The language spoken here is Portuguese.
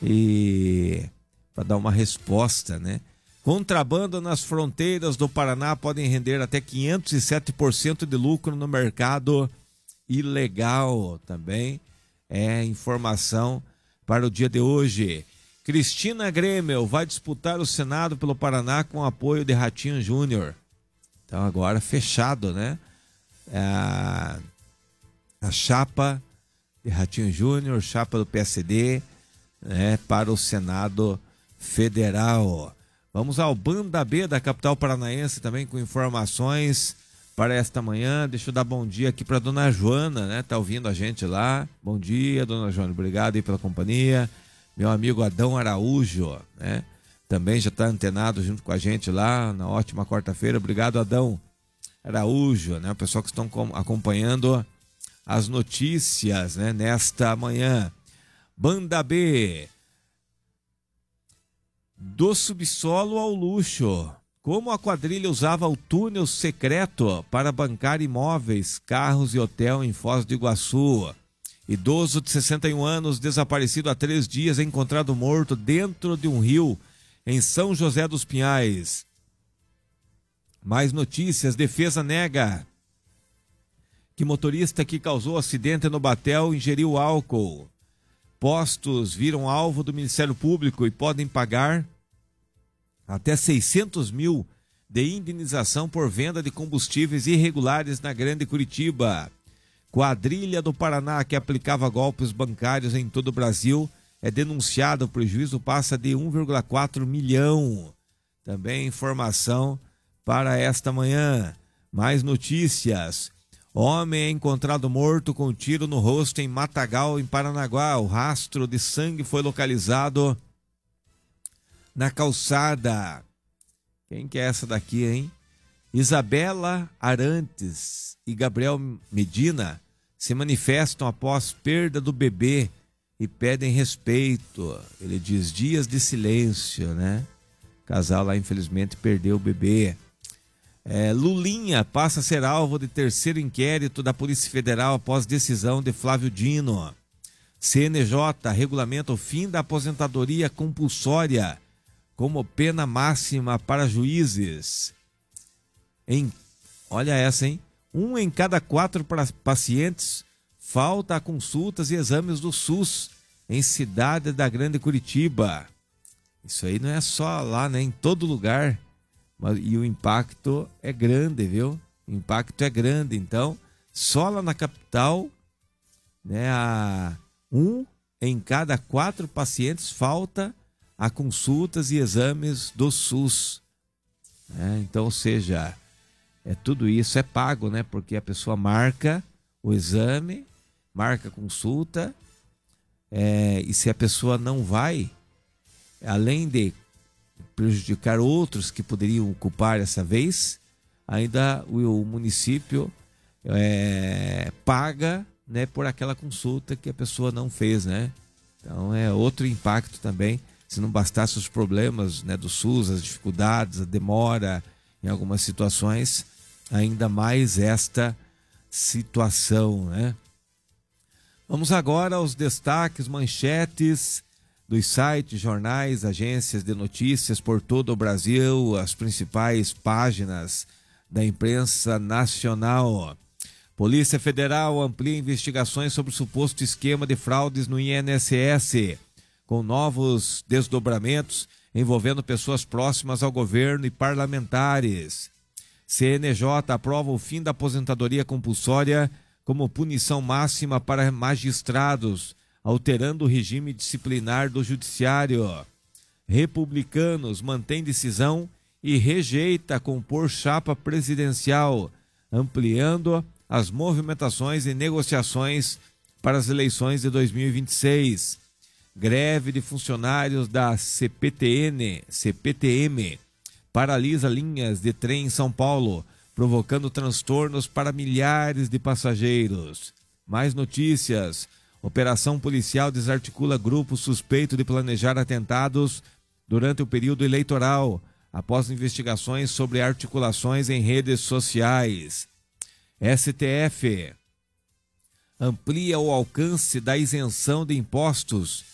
e para dar uma resposta, né? Contrabando nas fronteiras do Paraná podem render até 507% de lucro no mercado ilegal. Também é informação para o dia de hoje. Cristina Grêmio vai disputar o Senado pelo Paraná com apoio de Ratinho Júnior. Então agora fechado, né? A chapa de Ratinho Júnior, chapa do PSD, né, para o Senado Federal. Vamos ao Banda B da capital paranaense também com informações para esta manhã. Deixa eu dar bom dia aqui para dona Joana, né? Tá ouvindo a gente lá. Bom dia, dona Joana. Obrigado aí pela companhia. Meu amigo Adão Araújo, né? Também já está antenado junto com a gente lá na ótima quarta-feira. Obrigado, Adão Araújo, né? O pessoal que estão acompanhando as notícias, né? Nesta manhã. Banda B. Do subsolo ao luxo. Como a quadrilha usava o túnel secreto para bancar imóveis, carros e hotel em Foz do Iguaçu. Idoso de 61 anos, desaparecido há 3 dias, encontrado morto dentro de um rio em São José dos Pinhais. Mais notícias. Defesa nega que motorista que causou acidente no Batel ingeriu álcool. Postos viram alvo do Ministério Público e podem pagar até 600 mil de indenização por venda de combustíveis irregulares na Grande Curitiba. Quadrilha do Paraná que aplicava golpes bancários em todo o Brasil é denunciada. O prejuízo passa de 1,4 milhão. Também informação para esta manhã. Mais notícias. Homem é encontrado morto com tiro no rosto em Matagal, em Paranaguá. O rastro de sangue foi localizado na calçada. Quem que é essa daqui, hein? Isabela Arantes e Gabriel Medina se manifestam após perda do bebê e pedem respeito. Ele diz dias de silêncio, né? O casal lá infelizmente perdeu o bebê. Lulinha passa a ser alvo de terceiro inquérito da Polícia Federal após decisão de Flávio Dino. CNJ regulamenta o fim da aposentadoria compulsória como pena máxima para juízes. Olha essa, hein? 1 em cada 4 pacientes falta a consultas e exames do SUS em cidade da Grande Curitiba. Isso aí não é só lá, né? Em todo lugar. E o impacto é grande, viu? O impacto é grande. Então, só lá na capital, né, 1 em cada 4 pacientes falta a consultas e exames do SUS. Então, ou seja, tudo isso é pago, né? Porque a pessoa marca o exame, marca a consulta, e se a pessoa não vai, além de prejudicar outros que poderiam ocupar essa vez, ainda o município paga, né, por aquela consulta que a pessoa não fez, né? Então é outro impacto também. Se não bastasse os problemas, né, do SUS, as dificuldades, a demora em algumas situações, ainda mais esta situação, né? Vamos agora aos destaques, manchetes dos sites, jornais, agências de notícias por todo o Brasil, as principais páginas da imprensa nacional. Polícia Federal amplia investigações sobre o suposto esquema de fraudes no INSS, com novos desdobramentos envolvendo pessoas próximas ao governo e parlamentares. CNJ aprova o fim da aposentadoria compulsória como punição máxima para magistrados, alterando o regime disciplinar do judiciário. Republicanos mantém decisão e rejeita compor chapa presidencial, ampliando as movimentações e negociações para as eleições de 2026. Greve de funcionários da CPTM paralisa linhas de trem em São Paulo, provocando transtornos para milhares de passageiros. Mais notícias. Operação policial desarticula grupo suspeito de planejar atentados durante o período eleitoral, após investigações sobre articulações em redes sociais. STF amplia o alcance da isenção de impostos